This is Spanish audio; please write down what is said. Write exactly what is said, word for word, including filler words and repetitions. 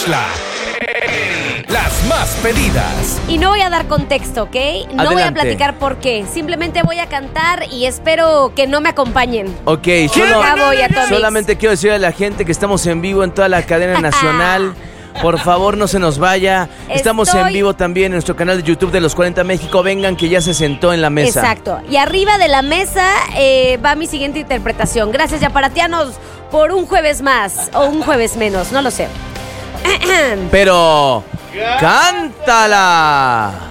Tuxtla. Las más pedidas. Y no voy a dar contexto, ¿ok? No Adelante. voy a platicar por qué. Simplemente voy a cantar y espero que no me acompañen. Ok, solo, Ya voy a Tomix. solamente quiero decirle a la gente que estamos en vivo en toda la cadena nacional. Por favor, no se nos vaya. Estamos Estoy- en vivo también en nuestro canal de YouTube de Los cuarenta México. Vengan, que ya se sentó en la mesa. Exacto. Y arriba de la mesa eh, va mi siguiente interpretación. Gracias, yaparatianos, por un jueves más o un jueves menos, no lo sé. Pero, ¡cántala!